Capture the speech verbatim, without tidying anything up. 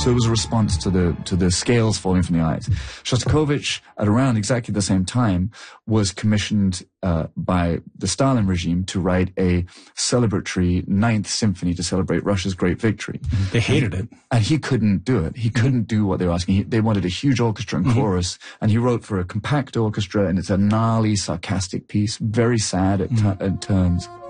So it was a response to the to the scales falling from the eyes. Shostakovich, at around exactly the same time, was commissioned uh, by the Stalin regime to write a celebratory Ninth Symphony to celebrate Russia's great victory. They hated it. And he couldn't do it. He couldn't do what they were asking. He, they wanted a huge orchestra and chorus, and he wrote for a compact orchestra, and it's a gnarly, sarcastic piece, very sad at, t- at turns.